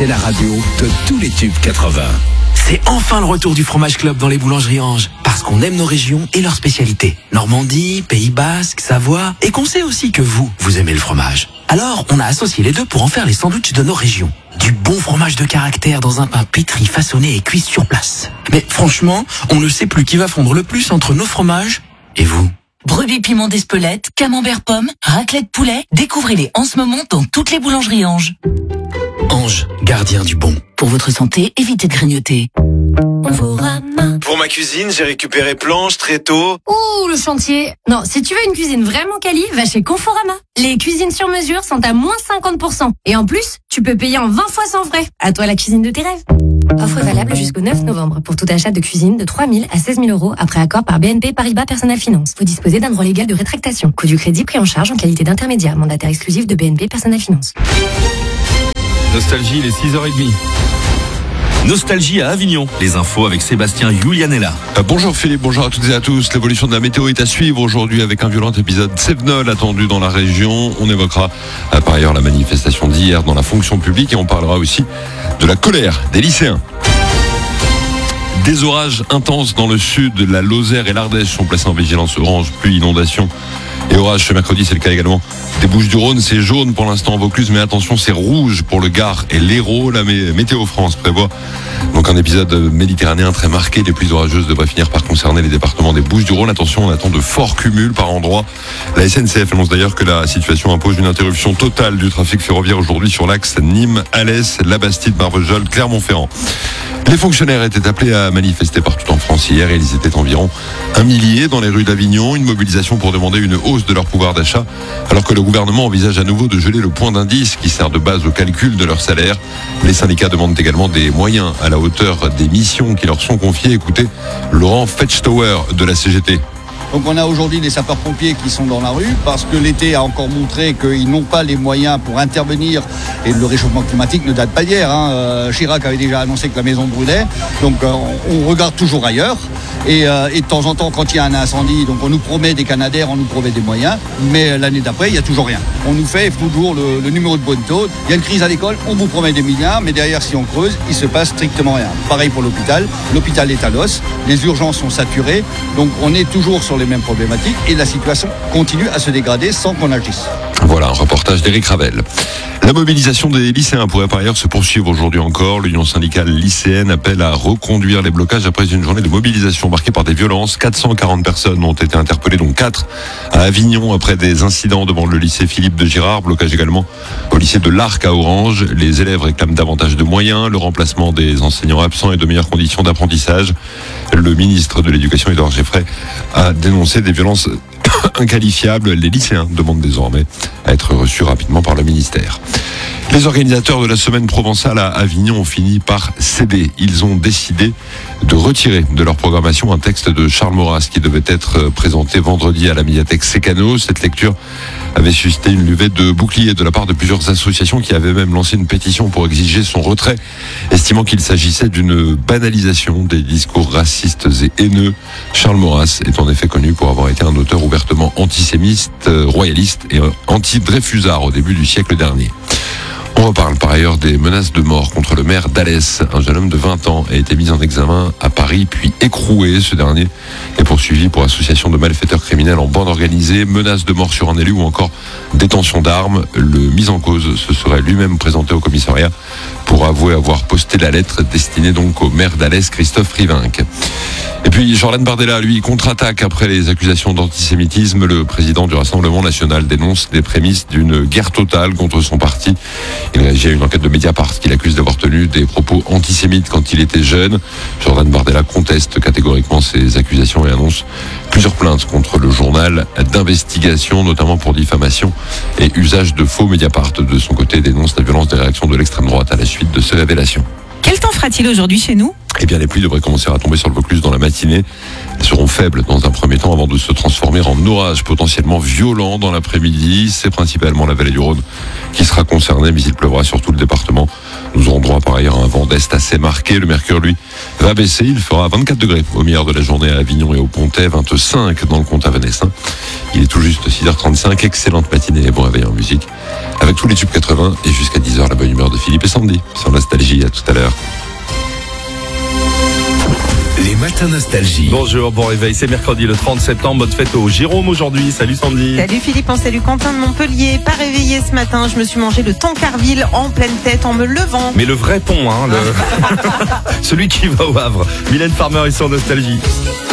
c'est la radio de tous les tubes 80. C'est enfin le retour du fromage club dans les boulangeries Ange. Parce qu'on aime nos régions et leurs spécialités. Normandie, Pays Basque, Savoie. Et qu'on sait aussi que vous aimez le fromage. Alors, on a associé les deux pour en faire les sandwichs de nos régions. Du bon fromage de caractère dans un pain pétri, façonné et cuit sur place. Mais franchement, on ne sait plus qui va fondre le plus entre nos fromages et vous. Brebis piment d'Espelette, camembert pomme, raclette poulet. Découvrez-les en ce moment dans toutes les boulangeries Ange. Ange, gardien du bon. Pour votre santé, évitez de grignoter. Conforama. Pour ma cuisine, j'ai récupéré planches, tréteaux. Ouh, le chantier. Non, si tu veux une cuisine vraiment quali, va chez Conforama. Les cuisines sur mesure sont à moins 50%. Et en plus, tu peux payer en 20 fois sans frais. À toi la cuisine de tes rêves. Offre valable jusqu'au 9 novembre pour tout achat de cuisine de 3 000 à 16 000 euros après accord par BNP Paribas Personal Finance. Vous disposez d'un droit légal de rétractation. Coût du crédit pris en charge en qualité d'intermédiaire. Mandataire exclusif de BNP Personal Finance. Nostalgie, il est 6h30. Nostalgie à Avignon. Les infos avec Sébastien Julianella. Bonjour Philippe, bonjour à toutes et à tous. L'évolution de la météo est à suivre aujourd'hui avec un violent épisode Cévenol attendu dans la région. On évoquera par ailleurs la manifestation d'hier dans la fonction publique et on parlera aussi de la colère des lycéens. Des orages intenses dans le sud, la Lozère et l'Ardèche sont placés en vigilance orange, pluie, inondation et orage ce mercredi. C'est le cas également des Bouches-du-Rhône. C'est jaune pour l'instant en Vaucluse, mais attention, c'est rouge pour le Gard et l'Hérault. La Météo France prévoit donc un épisode méditerranéen très marqué. Les pluies orageuses devraient finir par concerner les départements des Bouches-du-Rhône. Attention, on attend de forts cumuls par endroits. La SNCF annonce d'ailleurs que la situation impose une interruption totale du trafic ferroviaire aujourd'hui sur l'axe Nîmes-Alès, Labastide-Marvejols, Clermont-Ferrand. Les fonctionnaires étaient appelés à manifester partout en France hier et ils étaient environ 1 millier dans les rues d'Avignon. Une mobilisation pour demander une hausse de leur pouvoir d'achat alors que le gouvernement envisage à nouveau de geler le point d'indice qui sert de base au calcul de leur salaire. Les syndicats demandent également des moyens à la hauteur des missions qui leur sont confiées. Écoutez Laurent Fetchtauer de la CGT. Donc on a aujourd'hui des sapeurs-pompiers qui sont dans la rue parce que l'été a encore montré qu'ils n'ont pas les moyens pour intervenir et le réchauffement climatique ne date pas d'hier. Chirac avait déjà annoncé que la maison brûlait, donc on regarde toujours ailleurs et de temps en temps quand il y a un incendie, donc on nous promet des canadaires, on nous promet des moyens, mais l'année d'après il n'y a toujours rien. On nous fait toujours le numéro de bonne taux. Il y a une crise à l'école, on vous promet des milliards, mais derrière si on creuse, il se passe strictement rien. Pareil pour l'hôpital est à l'os, les urgences sont saturées, donc on est toujours sur les mêmes problématiques et la situation continue à se dégrader sans qu'on agisse. Voilà un reportage d'Éric Ravel. La mobilisation des lycéens pourrait par ailleurs se poursuivre aujourd'hui encore. L'Union syndicale lycéenne appelle à reconduire les blocages après une journée de mobilisation marquée par des violences. 440 personnes ont été interpellées, dont 4 à Avignon après des incidents devant le lycée Philippe de Girard. Blocage également au lycée de l'Arc à Orange. Les élèves réclament davantage de moyens, le remplacement des enseignants absents et de meilleures conditions d'apprentissage. Le ministre de l'Éducation, Édouard Geoffrey, a dénoncé des violences inqualifiables. Les lycéens demandent désormais à être reçus rapidement par le ministère. Les organisateurs de la semaine provençale à Avignon ont fini par céder. Ils ont décidé de retirer de leur programmation un texte de Charles Maurras qui devait être présenté vendredi à la médiathèque Sécano. Cette lecture avait suscité une levée de boucliers de la part de plusieurs associations qui avaient même lancé une pétition pour exiger son retrait, estimant qu'il s'agissait d'une banalisation des discours racistes et haineux. Charles Maurras est en effet connu pour avoir été un auteur ouvertement antisémite, royaliste et anti-Dreyfusard au début du siècle dernier. On reparle par ailleurs des menaces de mort contre le maire d'Alès. Un jeune homme de 20 ans a été mis en examen à Paris puis écroué. Ce dernier est poursuivi pour association de malfaiteurs criminels en bande organisée, menaces de mort sur un élu ou encore détention d'armes. Le mis en cause se serait lui-même présenté au commissariat pour avouer avoir posté la lettre destinée donc au maire d'Alès, Christophe Rivinck. Et puis Jordan Bardella, lui, contre-attaque après les accusations d'antisémitisme. Le président du Rassemblement national dénonce les prémices d'une guerre totale contre son parti. Il réagit à une enquête de Mediapart qu'il accuse d'avoir tenu des propos antisémites quand il était jeune. Jordan Bardella conteste catégoriquement ces accusations et annonce plusieurs plaintes contre le journal d'investigation, notamment pour diffamation et usage de faux. Mediapart, de son côté, dénonce la violence des réactions de l'extrême droite à la suite de ces révélations. Quel temps fera-t-il aujourd'hui chez nous ? Eh bien, les pluies devraient commencer à tomber sur le Vaucluse dans la matinée. Elles seront faibles dans un premier temps avant de se transformer en orages potentiellement violents dans l'après-midi. C'est principalement la vallée du Rhône qui sera concernée, mais il pleuvra sur tout le département. Nous aurons droit par par ailleurs un vent d'est assez marqué. Le mercure, lui, va baisser. Il fera 24 degrés au milieu de la journée à Avignon et au Pontet, 25 dans le comte avanessin. Il est tout juste 6h35. Excellente matinée et bon réveil en musique. Avec tous les tubes 80 et jusqu'à 10h, la bonne humeur de Philippe et Sandy sur Nostalgie. À tout à l'heure. Les matins nostalgie. Bonjour, bon réveil, c'est mercredi le 30 septembre, bonne fête au Jérôme aujourd'hui. Salut Sandy. Salut Philippe, salut Quentin de Montpellier. Pas réveillé ce matin, je me suis mangé le Tancarville en pleine tête en me levant. Mais le vrai pont, celui qui va au Havre. Mylène Farmer est sur Nostalgie.